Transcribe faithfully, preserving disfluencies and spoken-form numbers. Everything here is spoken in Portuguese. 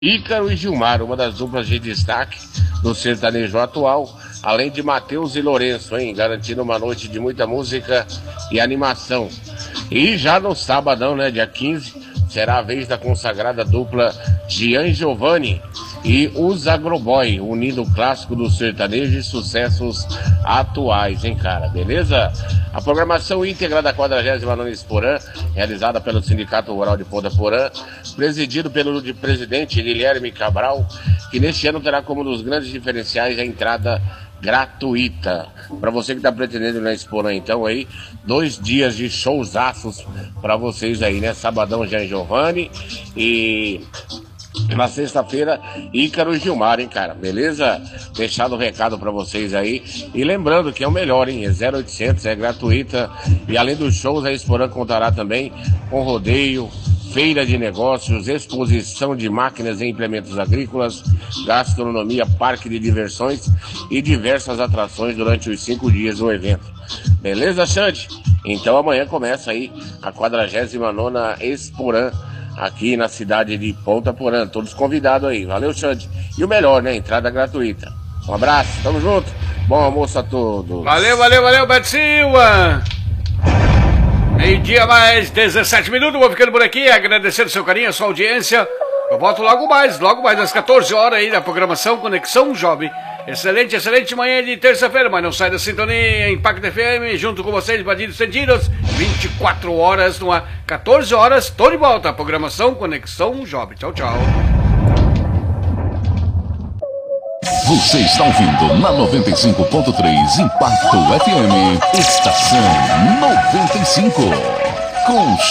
Ícaro e Gilmar, uma das duplas de destaque do sertanejo atual, além de Matheus e Lourenço, hein? Garantindo uma noite de muita música e animação. E já no sabadão, né, dia quinze, será a vez da consagrada dupla Gian Giovanni e os Agroboy, unindo o clássico do sertanejo e sucessos atuais, hein, cara? Beleza? A programação íntegra da quadragésima nona Esporã, realizada pelo Sindicato Rural de Ponta Porã, presidido pelo de presidente Guilherme Cabral, que neste ano terá como um dos grandes diferenciais a entrada gratuita. Para você que está pretendendo ir na Esporã, então, aí, dois dias de showzaços para vocês aí, né? Sabadão, Gian Giovanni e na sexta-feira, Ícaro e Gilmar, hein, cara? Beleza? Deixado o recado pra vocês aí. E lembrando que é o melhor, hein? É zero oitocentos, é gratuita. E além dos shows, a Esporã contará também com rodeio, feira de negócios, exposição de máquinas e implementos agrícolas, gastronomia, parque de diversões e diversas atrações durante os cinco dias do evento. Beleza, Xande? Então amanhã começa aí a quadragésima nona Esporã, aqui na cidade de Ponta Porã. Todos convidados aí. Valeu, Xande. E o melhor, né? Entrada gratuita. Um abraço, tamo junto. Bom almoço a todos. Valeu, valeu, valeu, Beto Silva. Meio-dia mais dezessete minutos. Vou ficando por aqui, agradecendo o seu carinho, a sua audiência. Eu volto logo mais, logo mais às quatorze horas aí da programação Conexão Jovem. Excelente, excelente manhã de terça-feira, mas não sai da sintonia. Impacto F M, junto com vocês, Bandidos Sentidos, vinte e quatro horas no ar, quatorze horas, tô de volta. A programação Conexão Jovem. Tchau, tchau. Você está ouvindo na noventa e cinco ponto três Impacto F M, Estação noventa e cinco. Com